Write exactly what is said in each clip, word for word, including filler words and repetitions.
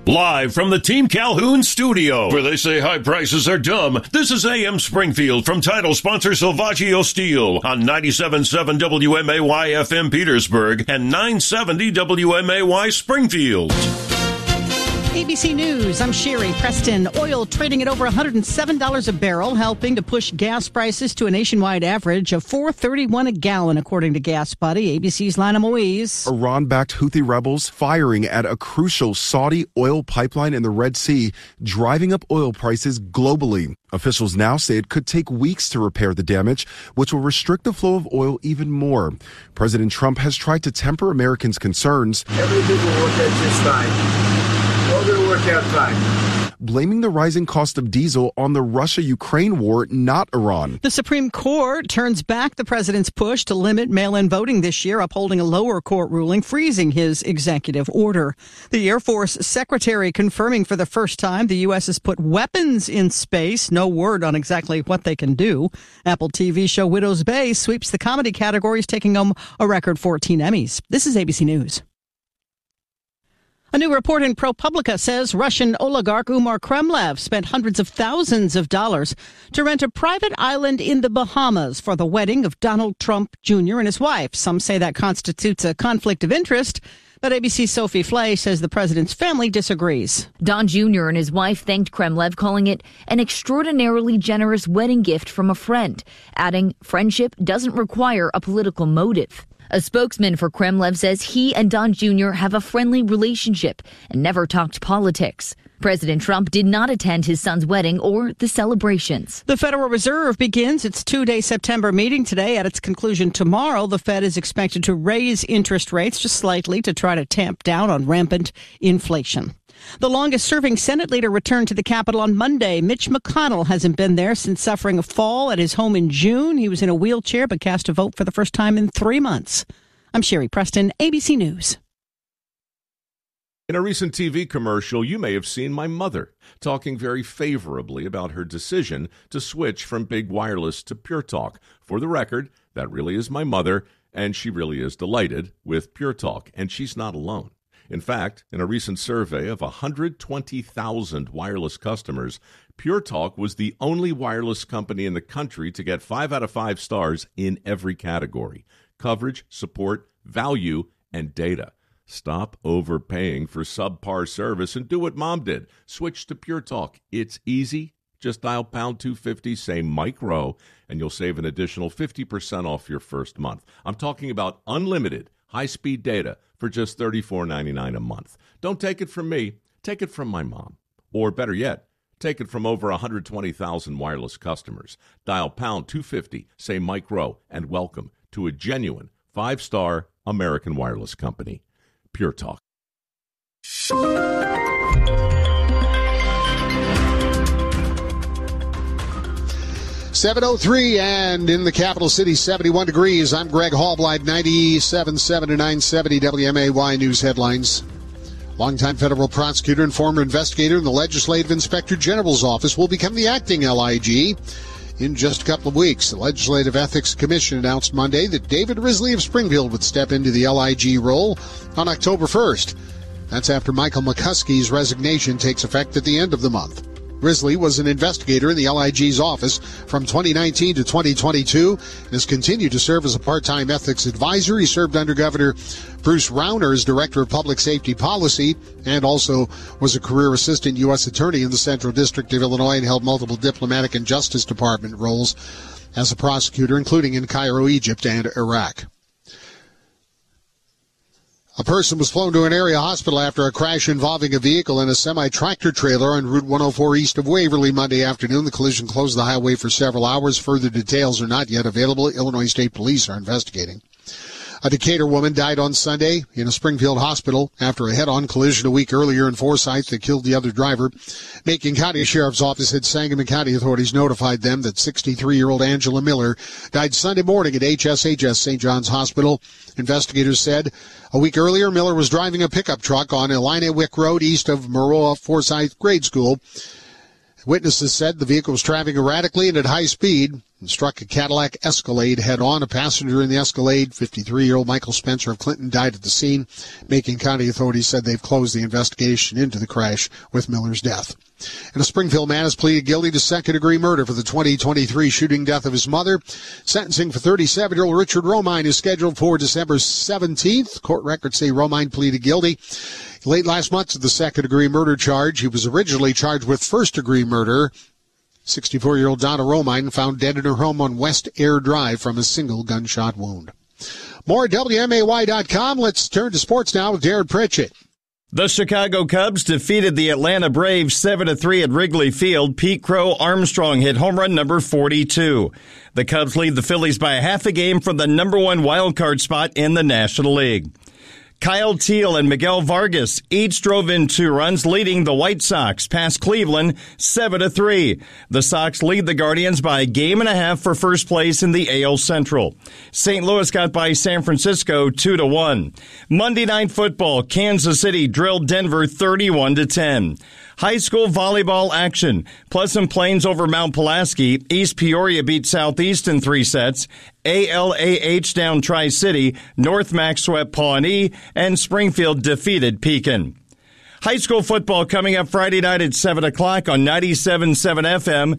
Live from the Team Calhoun studio, where they say high prices are dumb, this is A M Springfield from title sponsor Salvaggio Steel on ninety-seven point seven W M A Y F M Petersburg and nine seventy W M A Y Springfield. A B C News, I'm Sherry Preston. Oil trading at over one hundred seven dollars a barrel, helping to push gas prices to a nationwide average of four dollars and thirty-one cents a gallon, according to Gas Buddy. A B C's Lana Moise. Iran-backed Houthi rebels firing at a crucial Saudi oil pipeline in the Red Sea, driving up oil prices globally. Officials now say it could take weeks to repair the damage, which will restrict the flow of oil even more. President Trump has tried to temper Americans' concerns. Everything will work out just fine. All going to work out fine. Blaming the rising cost of diesel on the Russia-Ukraine war, not Iran. The Supreme Court turns back the president's push to limit mail-in voting this year, upholding a lower court ruling freezing his executive order. The Air Force Secretary confirming for the first time the U S has put weapons in space. No word on exactly what they can do. Apple T V show Widow's Bay sweeps the comedy categories, taking home a record fourteen Emmys. This is A B C News. A new report in ProPublica says Russian oligarch Umar Kremlev spent hundreds of thousands of dollars to rent a private island in the Bahamas for the wedding of Donald Trump Junior and his wife. Some say that constitutes a conflict of interest, but A B C's Sophie Flay says the president's family disagrees. Don Junior and his wife thanked Kremlev, calling it an extraordinarily generous wedding gift from a friend, adding, friendship doesn't require a political motive. A spokesman for Kremlev says he and Don Junior have a friendly relationship and never talked politics. President Trump did not attend his son's wedding or the celebrations. The Federal Reserve begins its two-day September meeting today. At its conclusion tomorrow, the Fed is expected to raise interest rates just slightly to try to tamp down on rampant inflation. The longest-serving Senate leader returned to the Capitol on Monday. Mitch McConnell hasn't been there since suffering a fall at his home in June. He was in a wheelchair but cast a vote for the first time in three months. I'm Sherry Preston, A B C News. In a recent T V commercial, you may have seen my mother talking very favorably about her decision to switch from Big Wireless to Pure Talk. For the record, that really is my mother, and she really is delighted with Pure Talk, and she's not alone. In fact, in a recent survey of one hundred twenty thousand wireless customers, Pure Talk was the only wireless company in the country to get five out of five stars in every category: coverage, support, value, and data. Stop overpaying for subpar service and do what Mom did. Switch to Pure Talk. It's easy. Just dial pound two fifty, say Mike Rowe, and you'll save an additional fifty percent off your first month. I'm talking about unlimited high-speed data for just thirty-four ninety-nine a month. Don't take it from me. Take it from my mom. Or better yet, take it from over one hundred twenty thousand wireless customers. Dial pound two fifty, say Mike Rowe, and welcome to a genuine five-star American wireless company. Pure Talk. seven oh three and in the capital city, seventy-one degrees. I'm Greg Hallblight, ninety-seven point seven to nine seventy W M A Y News Headlines. Longtime federal prosecutor and former investigator in the Legislative Inspector General's office will become the acting L I G in just a couple of weeks. The Legislative Ethics Commission announced Monday that David Risley of Springfield would step into the L I G role on October first. That's after Michael McCuskey's resignation takes effect at the end of the month. Risley was an investigator in the L I G's office from twenty nineteen to twenty twenty-two and has continued to serve as a part-time ethics advisor. He served under Governor Bruce Rauner as Director of Public Safety Policy and also was a career assistant U S attorney in the Central District of Illinois and held multiple diplomatic and Justice Department roles as a prosecutor, including in Cairo, Egypt, and Iraq. A person was flown to an area hospital after a crash involving a vehicle and a semi-tractor trailer on Route one oh four east of Waverly Monday afternoon. The collision closed the highway for several hours. Further details are not yet available. Illinois State Police are investigating. A Decatur woman died on Sunday in a Springfield hospital after a head-on collision a week earlier in Forsyth that killed the other driver. Macon County Sheriff's Office said Sangamon County authorities notified them that sixty-three-year-old Angela Miller died Sunday morning at H S H S Saint John's Hospital. Investigators said a week earlier, Miller was driving a pickup truck on Elina Wick Road east of Maroa Forsyth Grade School. Witnesses said the vehicle was traveling erratically and at high speed and struck a Cadillac Escalade head-on. A passenger in the Escalade, fifty-three-year-old Michael Spencer of Clinton, died at the scene. Macon County authorities said they've closed the investigation into the crash with Miller's death. And a Springfield man has pleaded guilty to second-degree murder for the twenty twenty-three shooting death of his mother. Sentencing for thirty-seven-year-old Richard Romine is scheduled for December seventeenth. Court records say Romine pleaded guilty late last month to the second-degree murder charge. He was originally charged with first-degree murder. sixty-four-year-old Donna Romine found dead in her home on West Air Drive from a single gunshot wound. More at W M A Y dot com. Let's turn to sports now with Darren Pritchett. The Chicago Cubs defeated the Atlanta Braves seven to three at Wrigley Field. Pete Crow Armstrong hit home run number forty-two. The Cubs lead the Phillies by a half a game from the number one wild card spot in the National League. Kyle Teal and Miguel Vargas each drove in two runs, leading the White Sox past Cleveland seven to three. The Sox lead the Guardians by a game and a half for first place in the A L Central. Saint Louis got by San Francisco two to one. Monday Night Football, Kansas City drilled Denver thirty-one to ten. High school volleyball action. Pleasant Plains over Mount Pulaski. East Peoria beat Southeast in three sets. A L A H down Tri-City. North Mac swept Pawnee. And Springfield defeated Pekin. High school football coming up Friday night at seven o'clock on ninety-seven point seven F M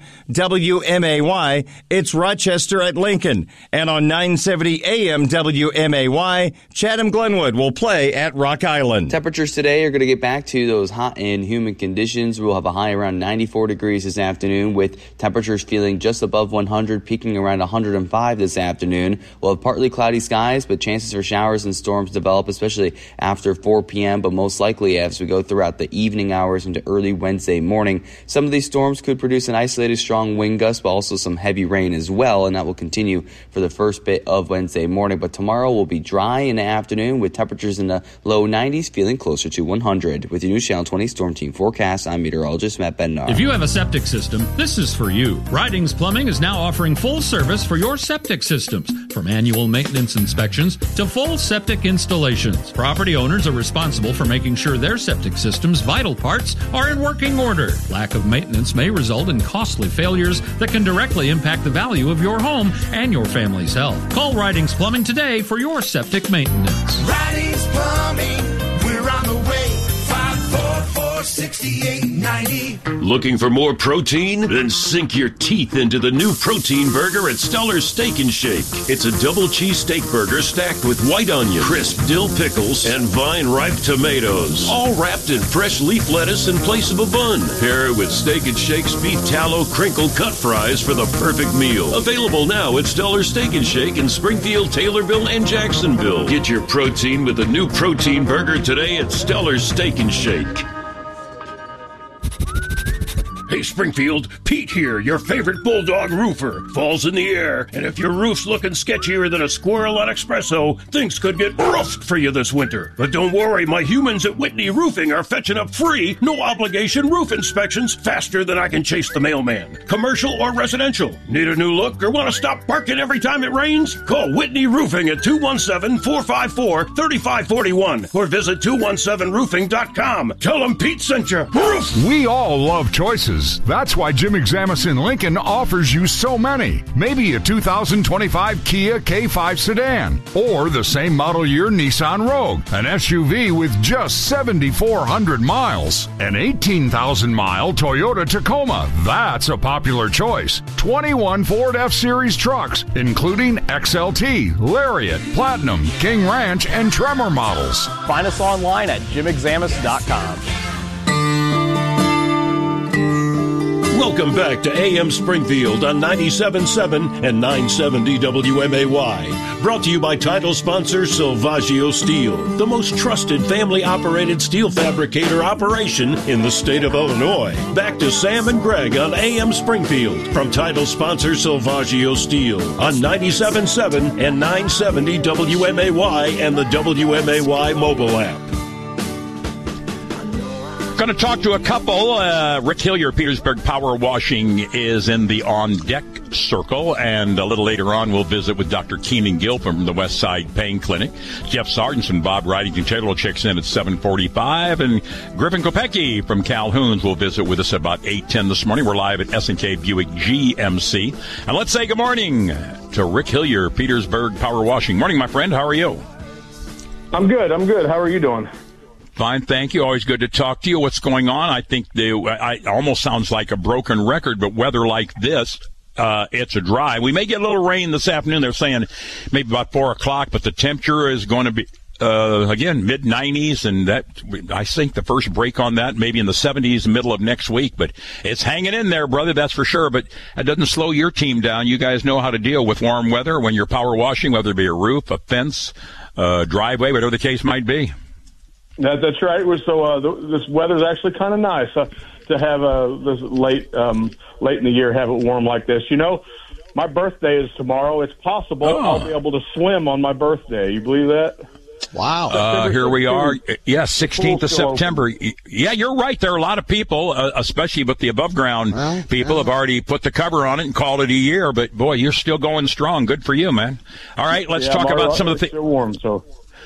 W M A Y. It's Rochester at Lincoln. And on nine seventy A M W M A Y, Chatham-Glenwood will play at Rock Island. Temperatures today are going to get back to those hot and humid conditions. We'll have a high around ninety-four degrees this afternoon, with temperatures feeling just above one hundred, peaking around one hundred five this afternoon. We'll have partly cloudy skies, but chances for showers and storms develop, especially after four p.m., but most likely as we go throughout the evening hours into early Wednesday morning. Some of these storms could produce an isolated strong wind gust, but also some heavy rain as well, and that will continue for the first bit of Wednesday morning. But tomorrow will be dry in the afternoon with temperatures in the low nineties, feeling closer to one hundred. With your News Channel twenty Storm Team forecast, I'm meteorologist Matt Bednar. If you have a septic system, this is for you. Ridings Plumbing is now offering full service for your septic systems, from annual maintenance inspections to full septic installations. Property owners are responsible for making sure their septic system's vital parts are in working order. Lack of maintenance may result in costly failures that can directly impact the value of your home and your family's health. Call Ridings Plumbing today for your septic maintenance. Ridings Plumbing, we're on the way. five four four, six eight nine zero. Looking for more protein? Then sink your teeth into the new protein burger at Stellar's Steak and Shake. It's a double cheese steak burger stacked with white onion, crisp dill pickles, and vine-ripe tomatoes, all wrapped in fresh leaf lettuce in place of a bun. Pair it with Steak and Shake's beef tallow crinkle cut fries for the perfect meal. Available now at Stellar's Steak and Shake in Springfield, Taylorville, and Jacksonville. Get your protein with a new protein burger today at Stellar's Steak and Shake. Hey, Springfield, Pete here, your favorite Bulldog roofer. Fall's in the air, and if your roof's looking sketchier than a squirrel on espresso, things could get roughed for you this winter. But don't worry, my humans at Whitney Roofing are fetching up free, no-obligation roof inspections faster than I can chase the mailman. Commercial or residential. Need a new look or want to stop barking every time it rains? Call Whitney Roofing at two one seven, four five four, three five four one or visit two one seven roofing dot com. Tell them Pete sent you. Roof! We all love choices. That's why Jim Examison Lincoln offers you so many. Maybe a two thousand twenty-five Kia K five sedan, or the same model year Nissan Rogue, an S U V with just seven thousand four hundred miles. An eighteen thousand mile Toyota Tacoma, that's a popular choice. twenty-one Ford F-Series trucks, including X L T, Lariat, Platinum, King Ranch, and Tremor models. Find us online at jim examus dot com. Welcome back to A M Springfield on ninety-seven point seven and nine seventy W M A Y. Brought to you by title sponsor Silvaggio Steel, the most trusted family-operated steel fabricator operation in the state of Illinois. Back to Sam and Greg on A M Springfield from title sponsor Silvaggio Steel on ninety-seven point seven and nine seventy W M A Y and the W M A Y mobile app. Going to talk to a couple. Uh, Rick Hillier, Petersburg Power Washing, is in the on-deck circle. And a little later on, we'll visit with Doctor Keenan Gill from the West Side Pain Clinic. Jeff Sargent and Bob Ridington Taylor checks in at seven forty-five. And Griffin Kopecky from Calhoun's will visit with us at about eight ten this morning. We're live at S and K Buick G M C. And let's say good morning to Rick Hillier, Petersburg Power Washing. Morning, my friend. How are you? I'm good. I'm good. How are you doing? Fine, thank you. Always good to talk to you. What's going on? I think the I almost sounds like a broken record, but weather like this, uh, it's a dry. We may get a little rain this afternoon. They're saying maybe about four o'clock, but the temperature is going to be, uh, again, mid nineties, and that I think the first break on that maybe in the seventies, middle of next week. But it's hanging in there, brother, that's for sure. But it doesn't slow your team down. You guys know how to deal with warm weather when you're power washing, whether it be a roof, a fence, a driveway, whatever the case might be. That, that's right. So uh, the, this weather's actually kind of nice uh, to have uh, this late um, late in the year have it warm like this. You know, my birthday is tomorrow. It's possible oh. I'll be able to swim on my birthday. You believe that? Wow. Uh, here we are. Yeah, sixteenth of September. Yeah, you're right. There are a lot of people, uh, especially with the above ground well, people, yeah. have already put the cover on it and called it a year. But, boy, you're still going strong. Good for you, man. All right, let's yeah, talk Mario, about some of the things. It's still warm, so.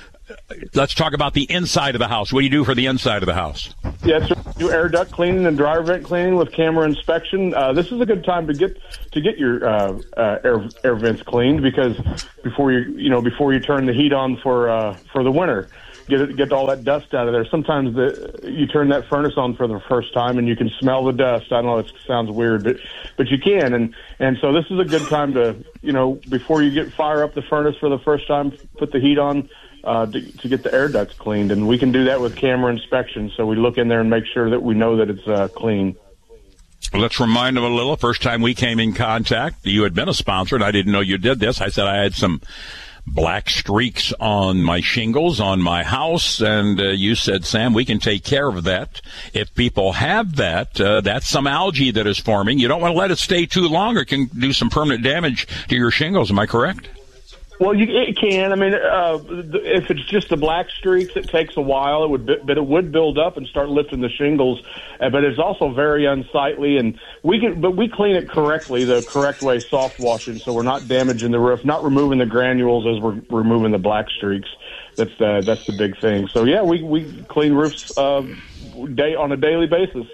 Let's talk about the inside of the house. What do you do for the inside of the house? Yes, yeah, so do air duct cleaning and dryer vent cleaning with camera inspection. Uh, this is a good time to get to get your uh, uh, air air vents cleaned because before you you know before you turn the heat on for uh, for the winter, get it, get all that dust out of there. Sometimes the, you turn that furnace on for the first time and you can smell the dust. I know it sounds weird, but but you can, and and so this is a good time to you know before you get fire up the furnace for the first time, put the heat on. Uh, to, to get the air ducts cleaned, and we can do that with camera inspection. So we look in there and make sure that we know that it's uh, clean. Let's remind them a little. First time we came in contact, you had been a sponsor, and I didn't know you did this. I said I had some black streaks on my shingles on my house, and uh, you said, Sam, we can take care of that. If people have that, uh, that's some algae that is forming. You don't want to let it stay too long, or it can do some permanent damage to your shingles. Am I correct? Well, you, it can. I mean, uh, if it's just the black streaks, it takes a while. It would, but it would build up and start lifting the shingles. Uh, but it's also very unsightly, and we can. But we clean it correctly, the correct way, soft washing, so we're not damaging the roof, not removing the granules as we're removing the black streaks. That's the that's the big thing. So yeah, we we clean roofs uh, day on a daily basis.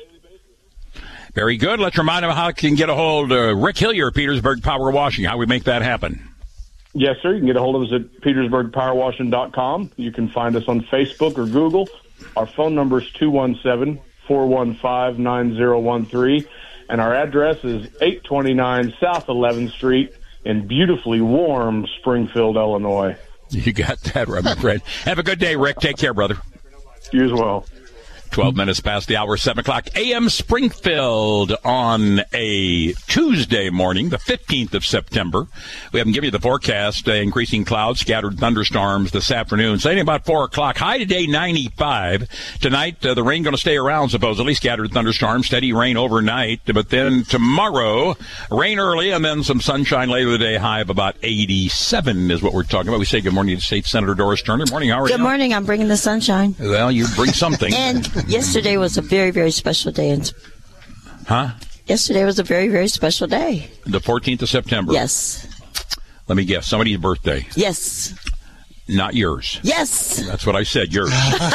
Very good. Let's remind them how you can get a hold of uh, Rick Hillier, Petersburg Power Washing. How we make that happen. Yes, sir. You can get a hold of us at petersburg power washing dot com. You can find us on Facebook or Google. Our phone number is two one seven, four one five, nine zero one three, and our address is eight twenty-nine South eleventh Street in beautifully warm Springfield, Illinois. You got that right, my friend. Have a good day, Rick. Take care, brother. You as well. twelve minutes past the hour, seven o'clock A M Springfield on a Tuesday morning, the fifteenth of September. We haven't given you the forecast. Uh, increasing clouds, scattered thunderstorms this afternoon. Saying about four o'clock. High today, ninety-five. Tonight, uh, the rain going to stay around, supposedly. Scattered thunderstorms, steady rain overnight. But then tomorrow, rain early, and then some sunshine later in the day. High of about eighty-seven is what we're talking about. We say good morning to State Senator Doris Turner. Morning, how are you? Good morning. I'm bringing the sunshine. Well, you bring something. And yesterday was a very, very special day. In, huh? Yesterday was a very, very special day. The fourteenth of September? Yes. Let me guess. Somebody's birthday? Yes. Not yours? Yes. That's what I said. Yours.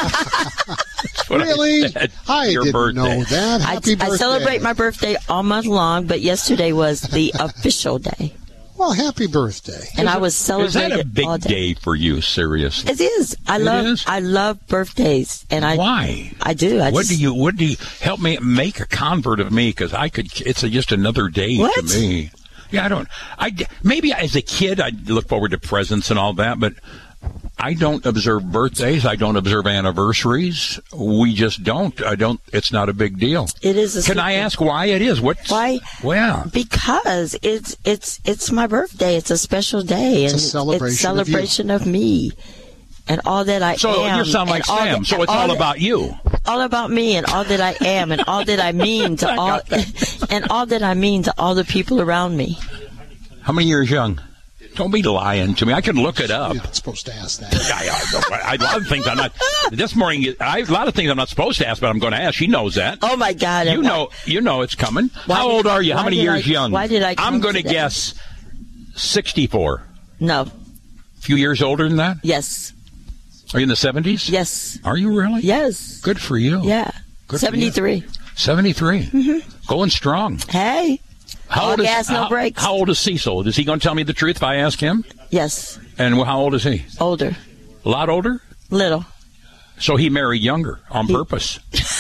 Really? I, said. I Your didn't birthday. know that. Happy I, birthday. I celebrate my birthday all month long, but yesterday was the official day. Well, happy birthday. And is I was celebrating Is that a big all day. day for you, seriously? It is. I it love is? I love birthdays. And I Why? I do. I what just, do you what do you help me make a convert of me, cuz I could it's a, just another day what? to me. Yeah, I don't I maybe as a kid I look forward to presents and all that, but I don't observe birthdays. I don't observe anniversaries. We just don't. I don't. It's not a big deal. It is. A Can I ask why it is? What? Why? Well, because it's it's it's my birthday. It's a special day, it's and a celebration, it's celebration of, of me and all that I so am. So you sound like Sam. That, so it's all, all that, about you. All about me and all that I am and all that I mean to all and all that I mean to all the people around me. How many years young? Don't be lying to me. I can look it up. You're not supposed to ask that. I, I, I, a lot of things I'm not. This morning, I, a lot of things I'm not supposed to ask, but I'm going to ask. She knows that. Oh my God! You know, you know it's coming. Why How did- old are you? How why many did years I- young? why did I come I'm going to to that? guess sixty-four. No. A few years older than that? Yes. Are you in the seventies? Yes. Are you really? Yes. Good for you. Yeah. Good for you. seventy-three. seventy-three. Mm-hmm. Going strong. Hey. How All old is gas, no how, brakes. how old is Cecil? Is he going to tell me the truth if I ask him? Yes. And how old is he? Older. A lot older? Little. So he married younger on purpose.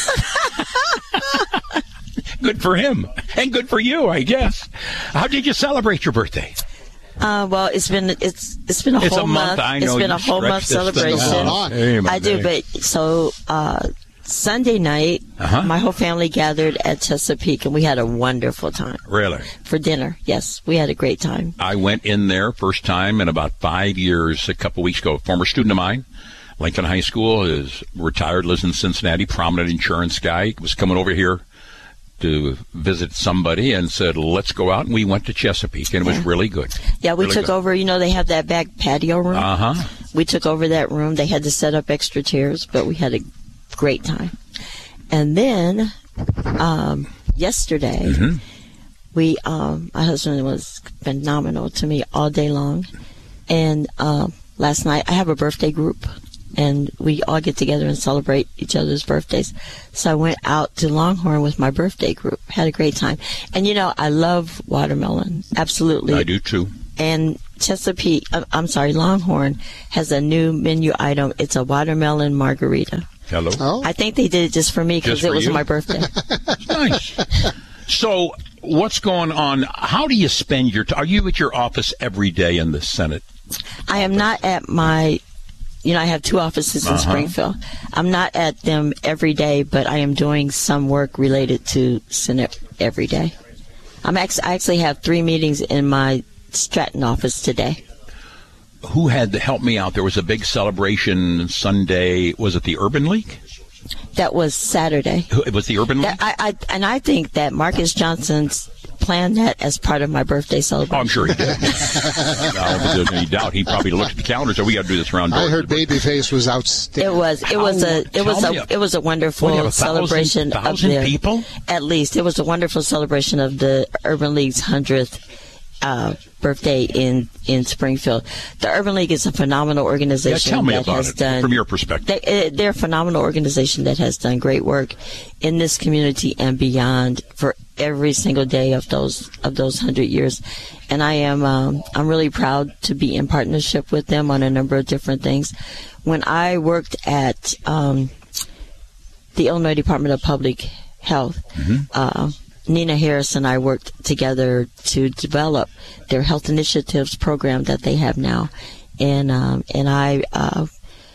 Good for him. And good for you, I guess. How did you celebrate your birthday? Uh, well, it's been it's it's been a It's whole a month. I know It's been you a whole stretch month this thing celebration. out. Hey, my I do, day. but so uh, Sunday night, Uh-huh. my whole family gathered at Chesapeake, and we had a wonderful time Really? for dinner. Yes, we had a great time. I went in there first time in about five years, a couple weeks ago. A former student of mine, Lincoln High School, is retired, lives in Cincinnati, prominent insurance guy, was coming over here to visit somebody and said, let's go out. And we went to Chesapeake, and it was Yeah. really good. Yeah, we Really took good. over. You know, they have that back patio room. Uh-huh. We took over that room. They had to set up extra chairs, but we had a great time. And then um, yesterday, Mm-hmm. we um, my husband was phenomenal to me all day long. And um, last night, I have a birthday group, and we all get together and celebrate each other's birthdays. So I went out to Longhorn with my birthday group. Had a great time. And, you know, I love watermelon. Absolutely. I do, too. And Chesapeake, uh, I'm sorry, Longhorn has a new menu item. It's a watermelon margarita. Hello? Oh. I think they did it just for me Just because it for was you? my birthday. Nice. So, what's going on? How do you spend your time? Are you at your office every day in the Senate? I am not at my, you know, I have two offices in Uh-huh. Springfield. I'm not at them every day, but I am doing some work related to Senate every day. I'm ex- I actually have three meetings in my Stratton office today. Who had to help me out? There was a big celebration Sunday. Was it the Urban League? That was Saturday. Who- It was the Urban League? That, I, I, and I think that Marcus Johnson's planned that as part of my birthday celebration. Oh, I'm sure he did. No, there's any doubt. He probably looked at the calendar, so we got to do this round. I heard Babyface was outstanding. It was. It was a. It was Tell me a. a- It was a wonderful What, you have a thousand- celebration thousand of the people? At least it was a wonderful celebration of the Urban League's hundredth uh, birthday in in Springfield. The Urban League is a phenomenal organization Yeah, tell me that about has it done from your perspective. They, uh, they're a phenomenal organization that has done great work in this community and beyond for every single day of those of those hundred years. And I am um, I'm really proud to be in partnership with them on a number of different things. When I worked at um, the Illinois Department of Public Health, uh, Nina Harris and I worked together to develop their health initiatives program that they have now, and um, and I uh,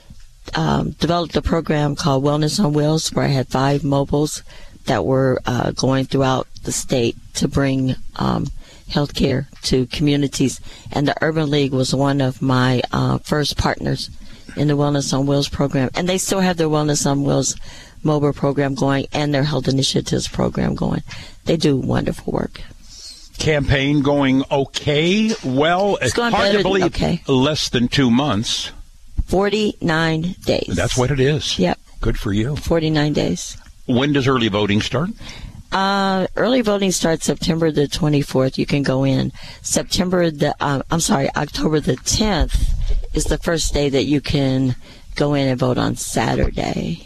um, developed a program called Wellness on Wheels, where I had five mobiles that were uh, going throughout the state to bring um, health care to communities, and the Urban League was one of my uh, first partners in the Wellness on Wheels program, and they still have their Wellness on Wheels mobile program going and their health initiatives program going. They do wonderful work. Campaign going okay? Well, it's going hard better to than believe. okay. Less than two months. forty-nine days. That's what it is. Yep. Good for you. forty-nine days. When does early voting start? Uh, early voting starts September the twenty-fourth. You can go in. September the, um, I'm sorry, October the tenth is the first day that you can go in and vote on Saturday.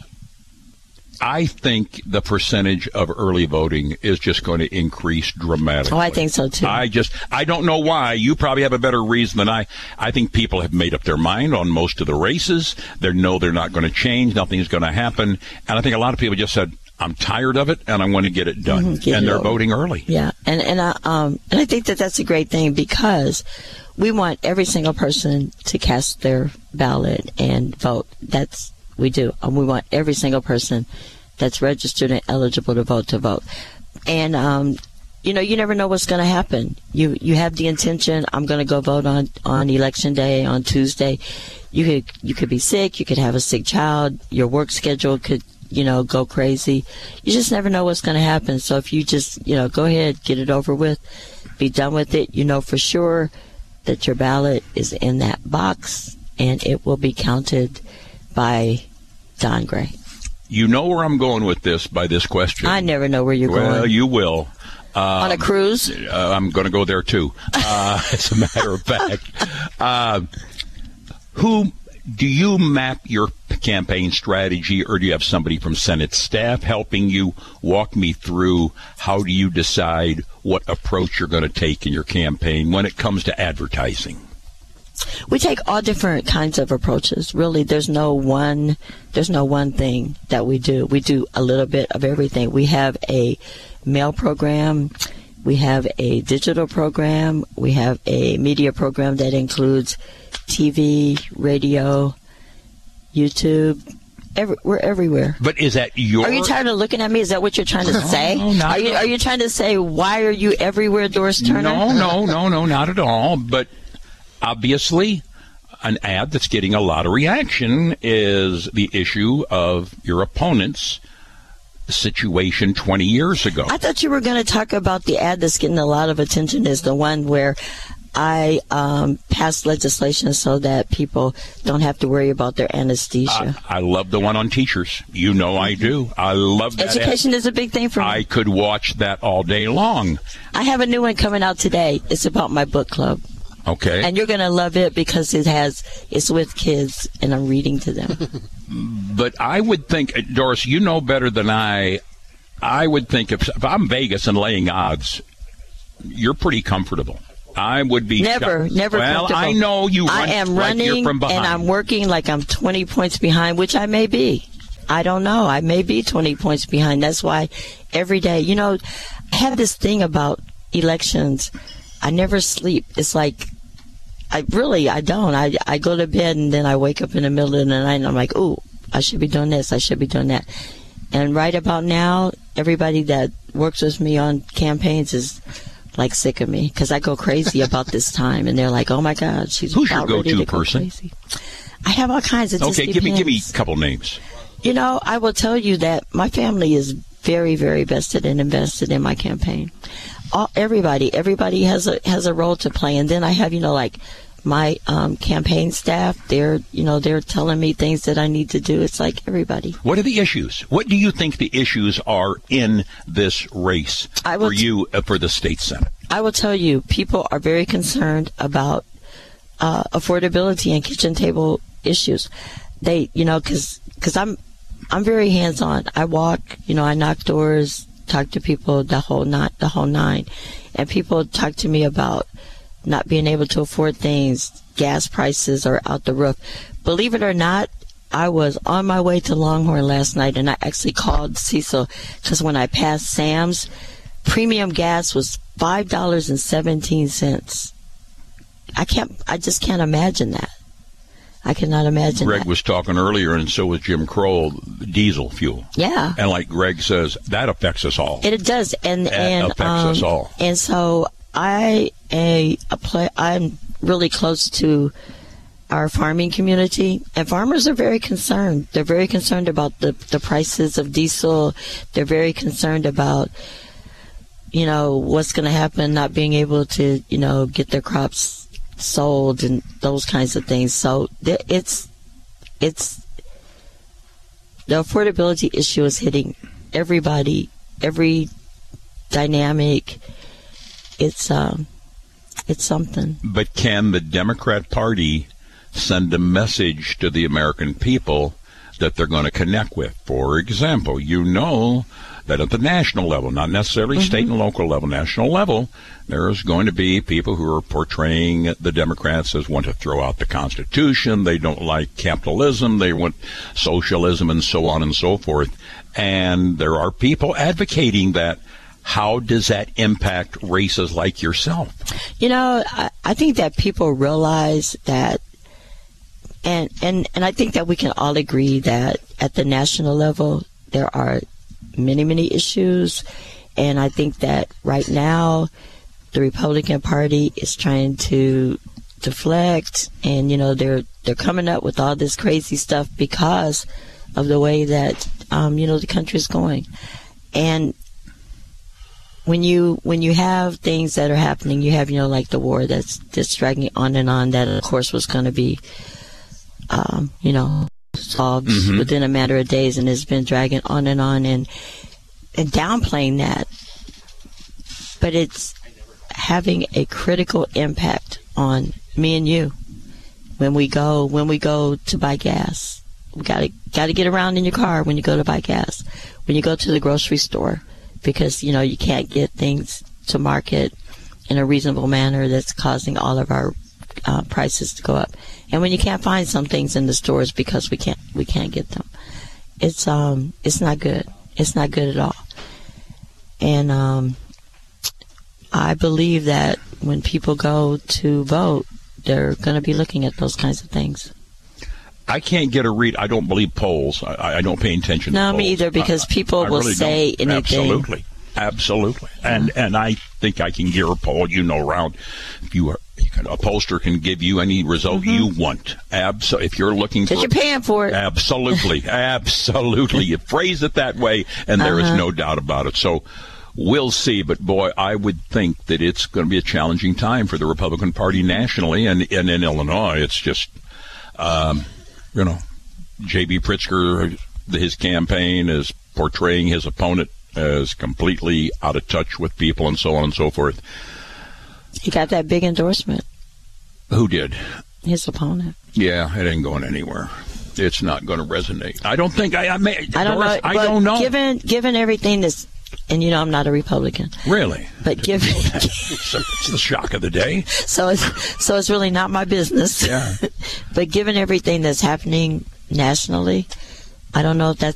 I think the percentage of early voting is just going to increase dramatically. Oh, I think so too. I just, I don't know why. You probably have a better reason than I. I think people have made up their mind on most of the races. They know they're not going to change. Nothing's going to happen. And I think a lot of people just said, I'm tired of it and I want to get it done. Mhm, get and it they're over. voting early. Yeah, and and I um and I think that that's a great thing because we want every single person to cast their ballot and vote. That's we do. And we want every single person that's registered and eligible to vote to vote. And um, you know, you never know what's going to happen. You you have the intention. I'm going to go vote on on election day on Tuesday. You could you could be sick. You could have a sick child. Your work schedule could, you know, go crazy. You just never know what's going to happen. So if you just, you know, go ahead, get it over with, be done with it. You know for sure that your ballot is in that box, and it will be counted by Don Gray. You know where I'm going with this by this question. I never know where you're well, going. Well, you will. Um, On a cruise? Uh, I'm going to go there, too, uh, as a matter of fact. Uh, who do you map your campaign strategy, or do you have somebody from Senate staff helping you? Walk me through how do you decide what approach you're going to take in your campaign when it comes to advertising? We take all different kinds of approaches. Really, there's no one there's no one thing that we do. We do a little bit of everything. We have a mail program. We have a digital program. We have a media program that includes T V, radio, YouTube. Every, we're everywhere. But is that your... Are you tired of looking at me? Is that what you're trying to say? No, not are you Are you trying to say, why are you everywhere, Doris Turner? No, no, no, no, not at all. But obviously, an ad that's getting a lot of reaction is the issue of your opponent's situation twenty years ago. I thought you were going to talk about the ad that's getting a lot of attention is the one where I um, passed legislation so that people don't have to worry about their anesthesia. I, I love the one on teachers. You know I do. I love that. Education ad. is a big thing for me. I could watch that all day long. I have a new one coming out today. It's about my book club. Okay. And you're going to love it because it has it's with kids and I'm reading to them. But I would think, Doris, you know better than I, I would think if, if I'm Vegas and laying odds, you're pretty comfortable. I would be never, shocked. never. Well, comfortable. I know you. Run I am like running you're from behind. and I'm working like I'm twenty points behind, which I may be. I don't know. I may be twenty points behind. That's why every day, you know, I have this thing about elections. I never sleep. It's like, I really, I don't. I, I go to bed and then I wake up in the middle of the night and I'm like, ooh, I should be doing this. I should be doing that. And right about now, everybody that works with me on campaigns is like sick of me because I go crazy about this time. And they're like, oh my God, she's Who's your about ready go-to to go person? crazy. I have all kinds of. Okay, give me give me a couple names. You know, I will tell you that my family is very, very vested and invested in my campaign. All, everybody, everybody has a has a role to play. And then I have, you know, like my um, campaign staff. They're, you know, they're telling me things that I need to do. It's like everybody. What are the issues? What do you think the issues are in this race I will for you uh, for the state senate? I will tell you, people are very concerned about uh, affordability and kitchen table issues. They, you know, because because I'm I'm very hands on. I walk, you know, I knock doors, talk to people, the whole not the whole nine, and people talk to me about not being able to afford things. Gas prices are out the roof. Believe it or not, I was on my way to Longhorn last night, and I actually called Cecil because when I passed Sam's, premium gas was five dollars and seventeen cents. I can't. I just can't imagine that. I cannot imagine Greg that. was talking earlier, and so was Jim Kroll, diesel fuel. Yeah. And like Greg says, that affects us all. It, it does, and That and affects um, us all. And so I a, a play. I'm really close to our farming community, and farmers are very concerned. They're very concerned about the the prices of diesel. They're very concerned about, you know, what's going to happen, not being able to, you know, get their crops sold and those kinds of things. So it's it's the affordability issue is hitting everybody, every dynamic. It's um, it's something. But can the Democrat Party send a message to the American people that they're going to connect with? For example, you know that at the national level, not necessarily mm-hmm. state and local level, national level, there's going to be people who are portraying the Democrats as want to throw out the Constitution. They don't like capitalism. They want socialism and so on and so forth. And there are people advocating that. How does that impact races like yourself? You know, I, I think that people realize that, and, and, and I think that we can all agree that at the national level, there are many, many issues. And I think that right now, the Republican Party is trying to deflect, and, you know, they're they're coming up with all this crazy stuff because of the way that, um, you know, the country is going. And when you when you have things that are happening, you have, you know, like the war that's that's dragging on and on, that of course was going to be, um, you know, solved mm-hmm. within a matter of days, and it's been dragging on and on, and and downplaying that, but it's having a critical impact on me and you when we go when we go to buy gas. We got to got to get around in your car when you go to buy gas, when you go to the grocery store, because, you know, you can't get things to market in a reasonable manner that's causing all of our uh, prices to go up. And when you can't find some things in the stores because we can't we can't get them, it's um it's not good. It's not good at all. And um, I believe that when people go to vote, they're going to be looking at those kinds of things. I can't get a read. I don't believe polls. I, I don't pay attention no, to polls. No, me either, because people I, I will really say don't. anything. Absolutely. Absolutely. And yeah. and I think I can gear a poll, you know, around. If you are, you can, a pollster can give you any result mm-hmm. you want. Absolutely. If you're looking for. Because you're paying for it. Absolutely. Absolutely. You phrase it that way, and there uh-huh. is no doubt about it. So we'll see. But, boy, I would think that it's going to be a challenging time for the Republican Party nationally. And, and in Illinois, it's just, um, you know, J B. Pritzker, his campaign is portraying his opponent as completely out of touch with people and so on and so forth. He got that big endorsement. Who did? His opponent. Yeah, it ain't going anywhere. It's not going to resonate. I don't think I. I, may, I don't Doris, know. I don't know. Given given everything that's, and you know, I'm not a Republican. Really? But given it's, it's the shock of the day. So it's so it's really not my business. Yeah. But given everything that's happening nationally, I don't know if that's